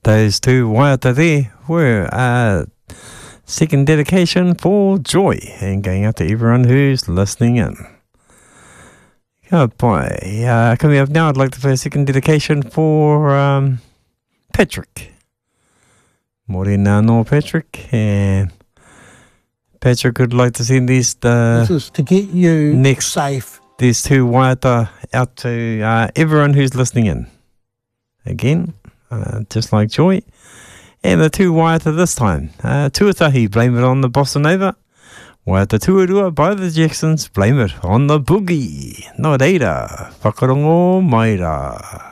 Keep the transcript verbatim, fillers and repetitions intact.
Those two waiata there were uh, second dedication for Joy, and going out to everyone who's listening in. Good boy. Uh, coming up now, I'd like to play a second dedication for um, Patrick. Morena no Patrick, and Patrick would like to send these uh, this is to get you next, safe. These two waiata out to uh, everyone who's listening in. Again, uh, just like Joy. And the two waiata this time. Uh, Tuatahi, blame it on the Bossa Nova. Waiata Tuarua by the Jacksons, blame it on the boogie. No reira, whakarongo maira.